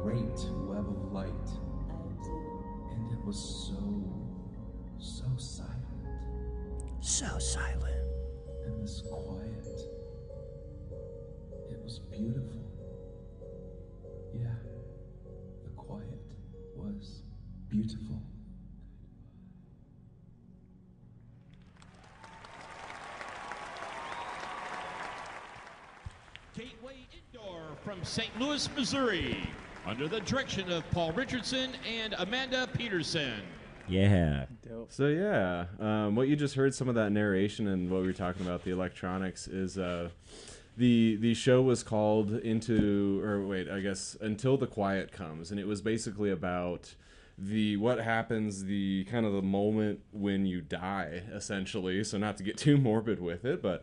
great web of light, and it was so silent. So silent. And this quiet, it was beautiful. Yeah, the quiet was beautiful. Gateway Indoor from St. Louis, Missouri, under the direction of Paul Richardson and Amanda Peterson. Yeah. Dope. So yeah, what you just heard, some of that narration and what we were talking about, the electronics, is the show was called Until the Quiet Comes, and it was basically about what happens, the kind of the moment when you die, essentially. So not to get too morbid with it, but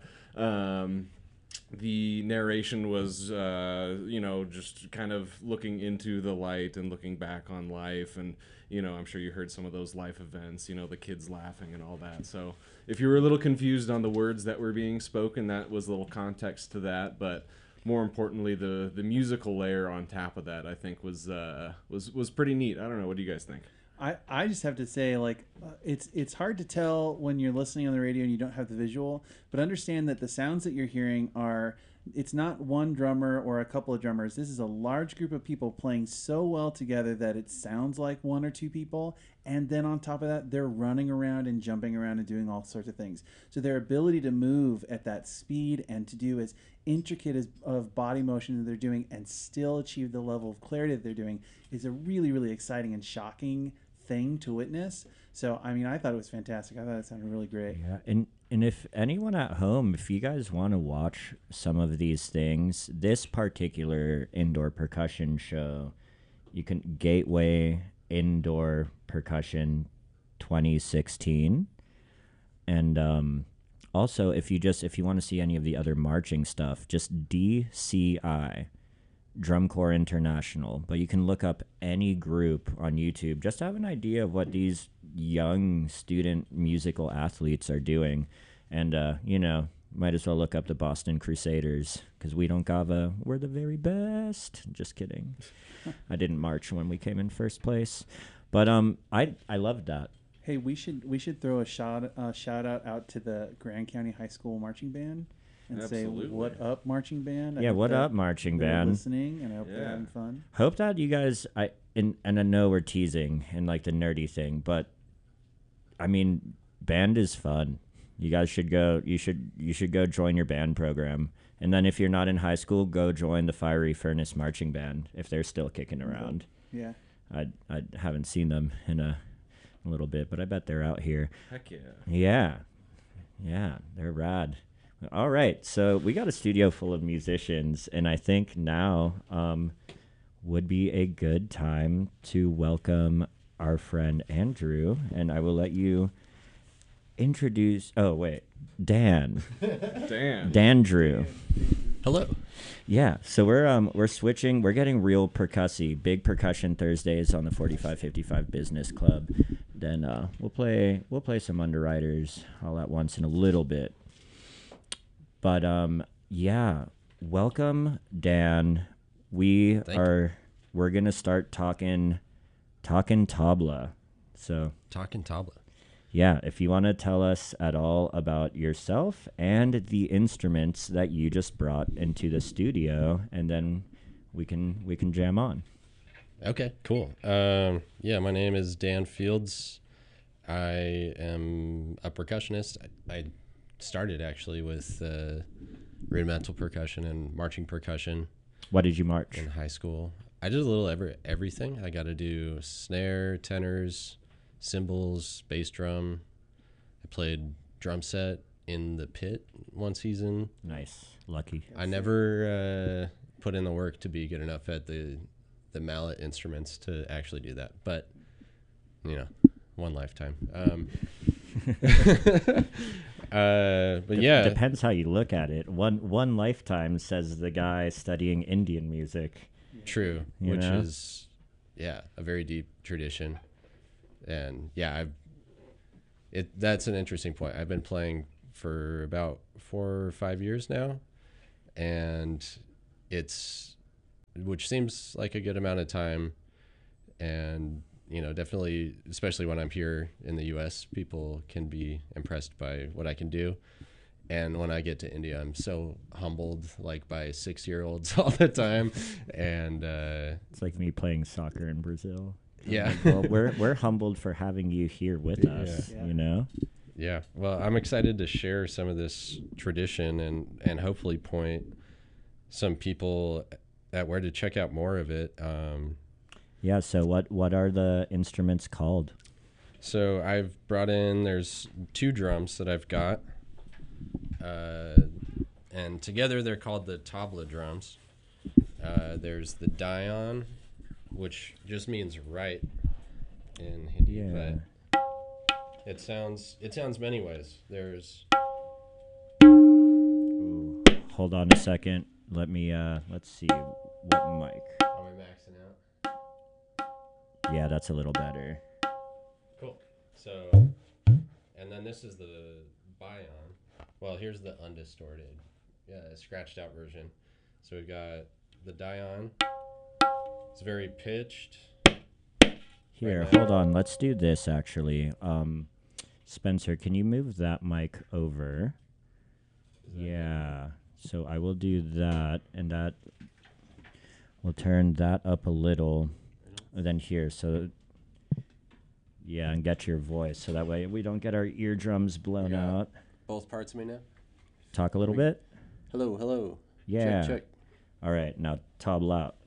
the narration was just kind of looking into the light and looking back on life, and I'm sure you heard some of those life events, the kids laughing and all that. So if you were a little confused on the words that were being spoken, that was a little context to that. But more importantly, the musical layer on top of that, I think, was pretty neat. I don't know. What do you guys think? I just have to say, it's hard to tell when you're listening on the radio and you don't have the visual, but understand that the sounds that you're hearing it's not one drummer or a couple of drummers. This is a large group of people playing so well together that it sounds like one or two people. And then on top of that, they're running around and jumping around and doing all sorts of things. So their ability to move at that speed and to do as intricate of body motion that they're doing and still achieve the level of clarity that they're doing is a really, really exciting and shocking thing to witness. So I thought it was fantastic. I thought it sounded really great. Yeah, and if anyone at home, if you guys want to watch some of these things, this particular indoor percussion show, you can Gateway Indoor Percussion 2016, and also if you want to see any of the other marching stuff, just DCI. Drum Corps International, but you can look up any group on YouTube just to have an idea of what these young student musical athletes are doing. And, might as well look up the Boston Crusaders, because we don't gava, we're the very best. Just kidding. I didn't march when we came in first place. But I loved that. Hey, we should throw a shout out to the Grand County High School marching band. And Absolutely. say, what up, marching band? Yeah, what up, marching band? Listening, and I hope they're having fun. Hope that you guys, and I know we're teasing and like the nerdy thing, but band is fun. You guys should go. You should go join your band program, and then if you're not in high school, go join the Fiery Furnace Marching Band if they're still kicking around. Yeah, I haven't seen them in a little bit, but I bet they're out here. Heck Yeah, they're rad. All right, so we got a studio full of musicians, and I think now would be a good time to welcome our friend Andrew, and I will let you introduce. Oh wait, Dan. Dan Drew. Hello. Yeah, so we're switching. We're getting real percussy. Big percussion Thursdays on the 4555 Business Club. Then we'll play some underwriters all at once in a little bit. But welcome, Dan. We're gonna start talking tabla. So talking tabla. Yeah, if you want to tell us at all about yourself and the instruments that you just brought into the studio, and then we can jam on. Okay, cool. My name is Dan Fields. I am a percussionist. I started actually with rudimental percussion and marching percussion. What did you march in high school? I did a little everything. I got to do snare, tenors, cymbals, bass drum. I played drum set in the pit one season. Nice, lucky. I never put in the work to be good enough at the mallet instruments to actually do that, but one lifetime. But yeah, depends how you look at it. One lifetime, says the guy studying Indian music. True, which is a very deep tradition, and that's an interesting point. I've been playing for about 4 or 5 years now, and it's which seems like a good amount of time. And, you know, definitely, especially when I'm here in the U.S., people can be impressed by what I can do. And when I get to India, I'm so humbled, like by 6-year-olds all the time. And It's like me playing soccer in Brazil. yeah, Well, we're humbled for having you here with us. Yeah. You know. yeah. Well, I'm excited to share some of this tradition and hopefully point some people at where to check out more of it. Yeah. So what are the instruments called? So I've brought in, there's 2 drums that I've got. And together they're called the tabla drums. There's the dayan, which just means right in Hindi, Yeah. but it sounds many ways. There's Ooh. Hold on a second. Let's see what mic. Am I maxing out? Yeah, that's a little better. Cool. So, and then this is the bayan. Well, here's the undistorted, scratched out version. So we've got the dayan. It's very pitched. Here, Right now. hold on. Let's do this actually. Spencer, can you move that mic over? Yeah. So I will do that, and that we'll turn that up a little, and then here. So yeah, and get your voice, so that way we don't get our eardrums blown Yeah. out. Both parts of me now. Talk a little bit. Hello, hello. Yeah. Check, check. All right. Now tabla out.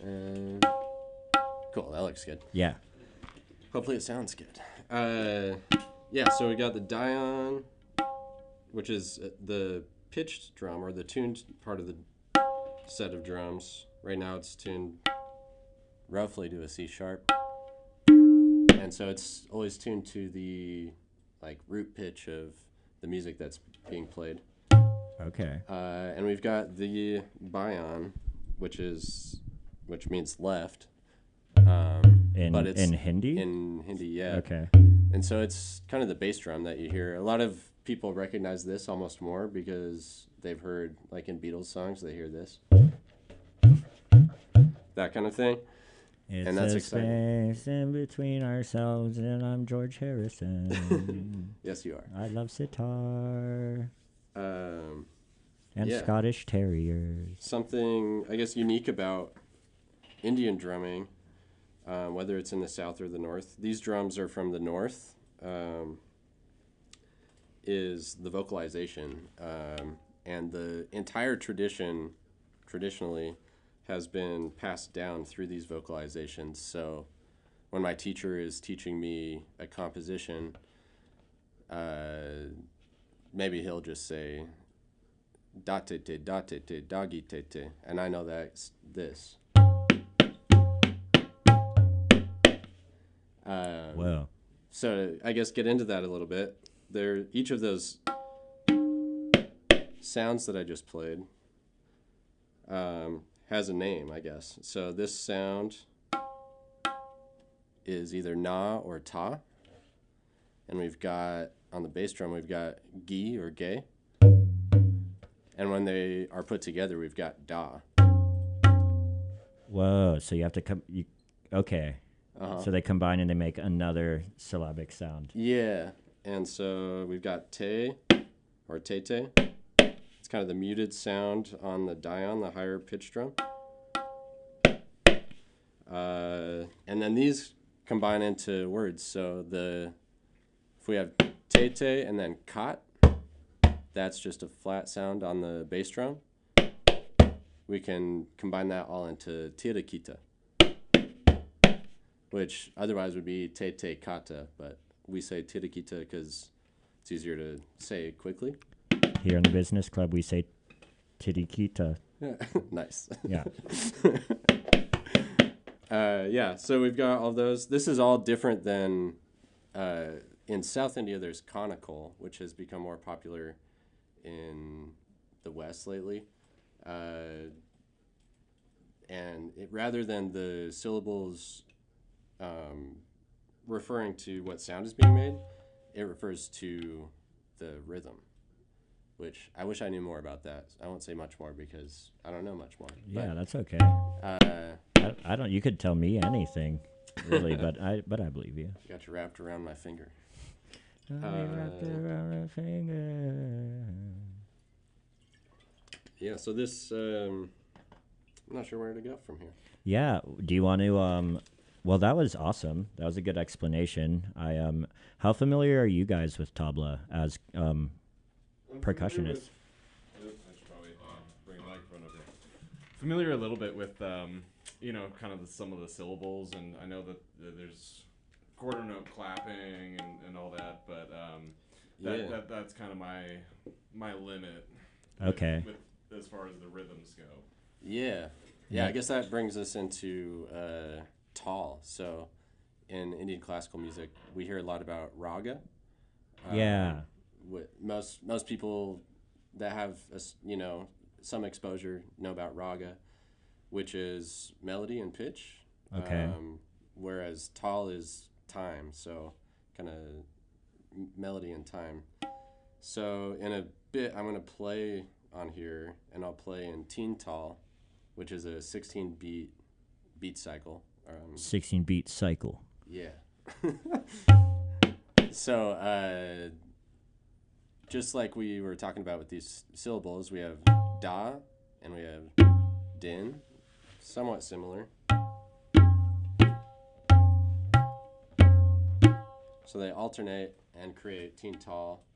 Cool, that looks good. Yeah. Hopefully it sounds good. Yeah, so we got the dayan, which is the pitched drum, or the tuned part of the set of drums. Right now it's tuned roughly to a C sharp. And so it's always tuned to the like root pitch of the music that's being played. Okay. And we've got the bayan, which means left. But it's In Hindi. in Hindi, yeah. Okay. And so it's kind of the bass drum that you hear. A lot of people recognize this almost more because they've heard, like in Beatles songs, they hear this. That kind of thing. It's And that's a exciting. space in between ourselves, and I'm George Harrison. Yes, you are. I love sitar Um, and Yeah. Scottish terriers. something, I guess, unique about Indian drumming, whether it's in the south or the north. These drums are from the north, is the vocalization. And the entire traditionally, has been passed down through these vocalizations. So when my teacher is teaching me a composition, maybe he'll just say, da-te-te, da-te-te, dagi-te-te, and I know that's this. Whoa. So I guess get into that a little bit. Each of those sounds that I just played has a name, I guess. So this sound is either na or ta. And we've got, on the bass drum, we've got gi or gay. And when they are put together, we've got da. Whoa. So you have to come. Okay. Uh-huh. So they combine and they make another syllabic sound. Yeah. And so we've got te or te-te. It's kind of the muted sound on the dayan, the higher pitch drum. And then these combine into words. So if we have te-te and then kat, that's just a flat sound on the bass drum. We can combine that all into tirakita, which otherwise would be te-te kata, but we say tirakita because it's easier to say quickly. Here in the business club, we say tirikita. Nice. Yeah. Yeah, so we've got all those. This is all different than in South India, there's conical, which has become more popular in the West lately. And rather than the syllables referring to what sound is being made, it refers to the rhythm, which I wish I knew more about that. I won't say much more because I don't know much more. Yeah, that's okay. Uh, I don't. You could tell me anything, really, but I believe you. got you wrapped around my finger. Yeah, so this, I'm not sure where to go from here. Yeah. Do you want to? Well, that was awesome. That was a good explanation. How familiar are you guys with tabla as percussionists? I should probably bring a microphone over here. Familiar a little bit with, kind of some of the syllables, and I know that there's quarter note clapping and all that, but that's kind of my limit. Okay. With as far as the rhythms go. Yeah. I guess that brings us into tal. So in Indian classical music, we hear a lot about raga. Yeah. Most people that have some exposure know about raga, which is melody and pitch. Okay. Whereas tal is time, so kind of melody and time. So in a bit, I'm going to play on here, and I'll play in teen tal, which is a 16 beat cycle. 16 beat cycle. Yeah. So just like we were talking about with these syllables, we have da and we have din, somewhat similar. So they alternate and create teen tal